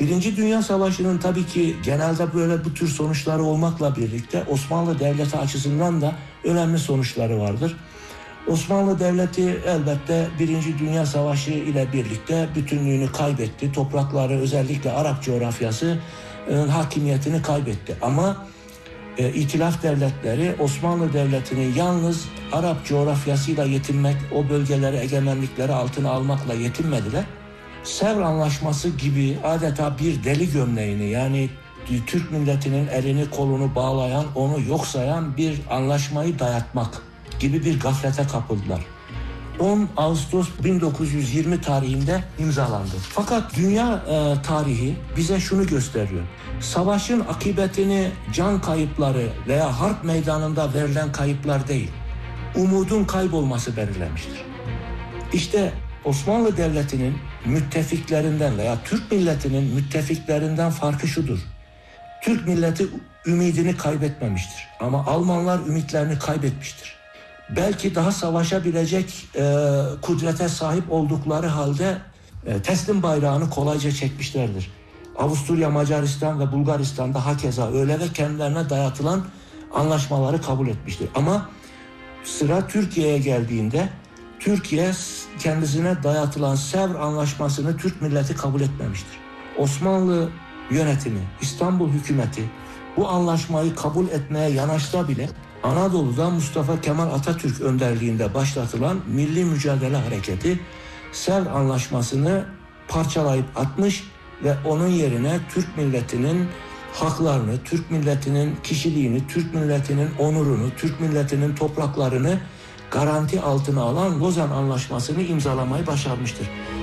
Birinci Dünya Savaşı'nın tabii ki genelde böyle bu tür sonuçları olmakla birlikte Osmanlı Devleti açısından da önemli sonuçları vardır. Osmanlı Devleti elbette Birinci Dünya Savaşı ile birlikte bütünlüğünü kaybetti. Toprakları, özellikle Arap coğrafyası hakimiyetini kaybetti. Ama İtilaf devletleri Osmanlı Devleti'ni yalnız Arap coğrafyasıyla yetinmek, o bölgeleri, egemenlikleri altına almakla yetinmediler. Sevr Anlaşması gibi adeta bir deli gömleğini, yani Türk milletinin elini kolunu bağlayan, onu yok sayan bir anlaşmayı dayatmak gibi bir gaflete kapıldılar. 10 Ağustos 1920 tarihinde imzalandı. Fakat dünya tarihi bize şunu gösteriyor. Savaşın akıbetini can kayıpları veya harp meydanında verilen kayıplar değil, umudun kaybolması belirlemiştir. İşte Osmanlı Devleti'nin müttefiklerinden veya Türk milletinin müttefiklerinden farkı şudur. Türk milleti ümidini kaybetmemiştir ama Almanlar ümitlerini kaybetmiştir. Belki daha savaşabilecek kudrete sahip oldukları halde teslim bayrağını kolayca çekmişlerdir. Avusturya, Macaristan ve Bulgaristan'da hakeza öyle ve kendilerine dayatılan anlaşmaları kabul etmiştir. Ama sıra Türkiye'ye geldiğinde Türkiye kendisine dayatılan Sevr Anlaşması'nı Türk milleti kabul etmemiştir. Osmanlı yönetimi, İstanbul hükümeti bu anlaşmayı kabul etmeye yanaşsa bile Anadolu'da Mustafa Kemal Atatürk önderliğinde başlatılan Milli Mücadele Hareketi Sevr Anlaşması'nı parçalayıp atmış ve onun yerine Türk milletinin haklarını, Türk milletinin kişiliğini, Türk milletinin onurunu, Türk milletinin topraklarını garanti altına alan Lozan Anlaşması'nı imzalamayı başarmıştır.